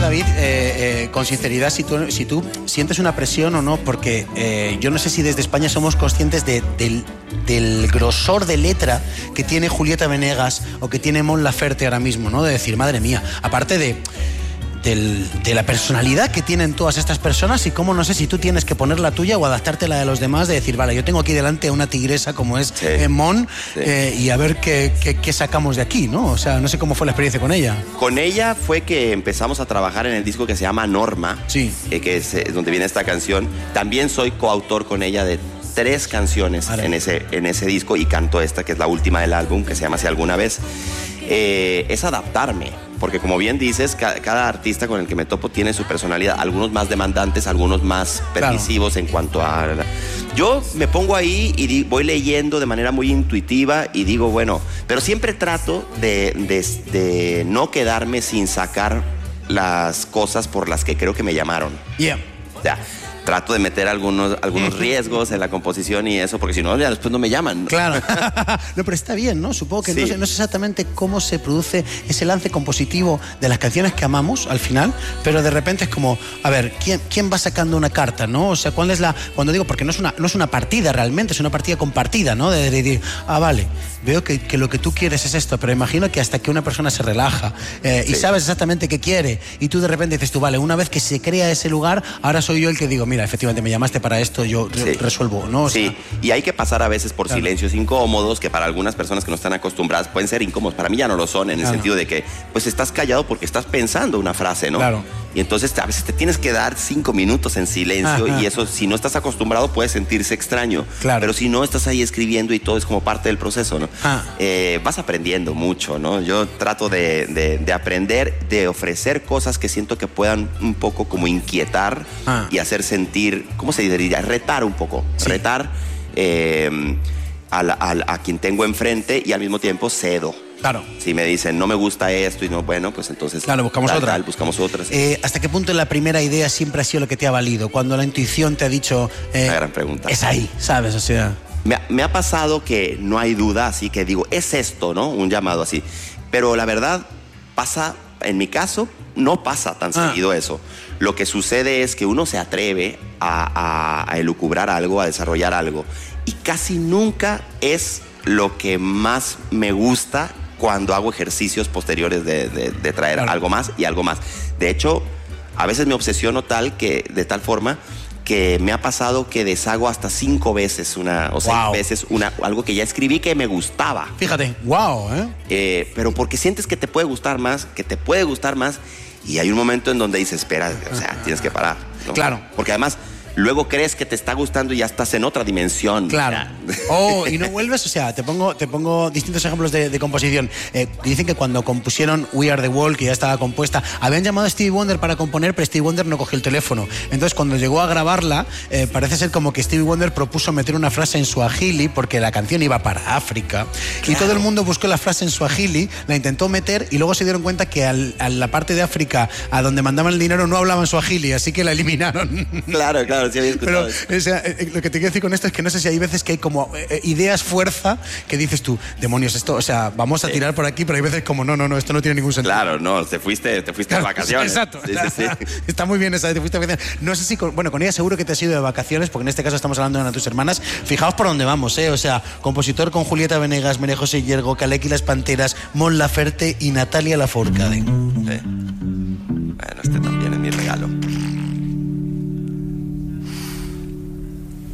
David, con sinceridad, si tú sientes una presión o no, porque yo no sé si desde España somos conscientes del grosor de letra que tiene Julieta Venegas o que tiene Mon Laferte ahora mismo, ¿no? De decir, madre mía, aparte de la personalidad que tienen todas estas personas y cómo, no sé si tú tienes que poner la tuya o adaptarte a la de los demás, de decir, vale, yo tengo aquí delante a una tigresa como es Mon, y a ver qué sacamos de aquí, ¿no? O sea, no sé cómo fue la experiencia con ella. Con ella fue que empezamos a trabajar en el disco que se llama Norma, que es donde viene esta canción. También soy coautor con ella de 3 canciones en ese disco, y canto esta, que es la última del álbum, que se llama Si Alguna Vez. Es adaptarme, porque como bien dices, cada artista con el que me topo tiene su personalidad, algunos más demandantes, algunos más permisivos en cuanto a... Yo me pongo ahí y voy leyendo de manera muy intuitiva y digo, bueno, pero siempre trato de no quedarme sin sacar las cosas por las que creo que me llamaron. O sea, trato de meter algunos riesgos en la composición y eso, porque si no, ya después no me llaman. Claro. No, pero está bien, ¿no? Supongo que no sé exactamente cómo se produce ese lance compositivo de las canciones que amamos al final, pero de repente es como, a ver, ¿quién va sacando una carta, no? O sea, cuando digo, porque no es una partida realmente, es una partida compartida, ¿no? De decir, vale, veo que lo que tú quieres es esto, pero imagino que hasta que una persona se relaja y sabes exactamente qué quiere, y tú de repente dices tú, vale, una vez que se crea ese lugar, ahora soy yo el que digo, mira, efectivamente me llamaste para esto, yo resuelvo, ¿no? O sea, y hay que pasar a veces por silencios incómodos, que para algunas personas que no están acostumbradas pueden ser incómodos. Para mí ya no lo son, en el sentido de que pues estás callado porque estás pensando una frase, ¿no? Claro. Y entonces a veces te tienes que dar 5 minutos en silencio, y eso, si no estás acostumbrado, puede sentirse extraño. Claro. Pero si no, estás ahí escribiendo y todo es como parte del proceso, ¿no? Vas aprendiendo mucho, ¿no? Yo trato de aprender, de ofrecer cosas que siento que puedan un poco como inquietar y hacer sentir, ¿cómo se diría? Retar un poco. Retar a quien tengo enfrente, y al mismo tiempo cedo. Claro. Si me dicen, no me gusta esto, y no, bueno, pues entonces... Claro, buscamos otra. Buscamos otras. ¿Hasta qué punto la primera idea siempre ha sido lo que te ha valido? Cuando la intuición te ha dicho... Una gran pregunta. Es ahí, ¿sabes? O sea... Me ha pasado que no hay duda, así que digo, es esto, ¿no? Un llamado así. Pero la verdad, pasa, en mi caso, no pasa tan seguido eso. Lo que sucede es que uno se atreve a elucubrar algo, a desarrollar algo, y casi nunca es lo que más me gusta cuando hago ejercicios posteriores de traer algo más y algo más. De hecho, a veces me obsesiono de tal forma que me ha pasado que deshago hasta 5 veces o 6 veces algo que ya escribí que me gustaba. Fíjate, pero porque sientes que te puede gustar más, y hay un momento en donde dices, espera, o sea, tienes que parar, ¿no? Claro. Porque además... Luego crees que te está gustando y ya estás en otra dimensión. Claro. Y no vuelves, o sea, te pongo distintos ejemplos de composición. Dicen que cuando compusieron We Are The World, que ya estaba compuesta, habían llamado a Stevie Wonder para componer, pero Stevie Wonder no cogió el teléfono. Entonces, cuando llegó a grabarla, parece ser como que Stevie Wonder propuso meter una frase en suajili, porque la canción iba para África. Claro. Y todo el mundo buscó la frase en suajili, la intentó meter, y luego se dieron cuenta que a la parte de África, a donde mandaban el dinero, no hablaban suajili, así que la eliminaron. Claro. Sí, había escuchado. Pero, o sea, lo que te quiero decir con esto es que no sé si hay veces que hay como ideas fuerza que dices tú, demonios, esto, o sea, vamos a tirar por aquí, pero hay veces como, no, esto no tiene ningún sentido. Claro, no, te fuiste de vacaciones. Exacto. Sí. Está muy bien esa, te fuiste de vacaciones. No sé si, con ella seguro que te has ido de vacaciones, porque en este caso estamos hablando de una de tus hermanas. Fijaos por dónde vamos, o sea, compositor con Julieta Venegas, María José Hiergo, Caleki Las Panteras, Mon Laferte y Natalia Lafourcade.